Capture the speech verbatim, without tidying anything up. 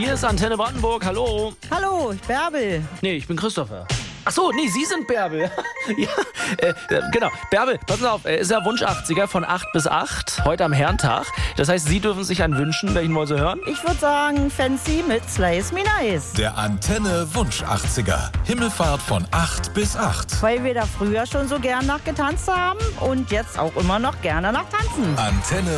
Hier ist Antenne Brandenburg, hallo. Hallo, ich Bärbel. Nee, ich bin Christopher. Ach so, nee, Sie sind Bärbel. ja, äh, genau. Bärbel, passen auf, äh, ist ja Wunsch achtziger von acht bis acht, heute am Herrentag. Das heißt, Sie dürfen sich einen wünschen, welchen wollen Sie hören? Ich würde sagen, Fancy mit Slice Me Nice. Der Antenne Wunsch achtziger. Himmelfahrt von acht bis acht. Weil wir da früher schon so gern nach getanzt haben und jetzt auch immer noch gerne nach tanzen. Antenne